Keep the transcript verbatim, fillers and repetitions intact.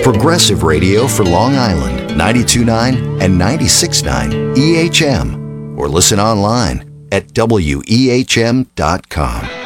Progressive radio for Long Island, ninety-two point nine and ninety-six point nine E H M. Or listen online at W E H M dot com.